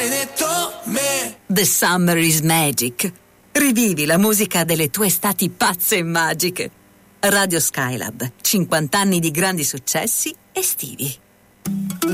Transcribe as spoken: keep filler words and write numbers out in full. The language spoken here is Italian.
maledetto me. The Summer is Magic. Rivivi la musica delle tue estati pazze e magiche. Radio Skylab, cinquanta anni di grandi successi estivi.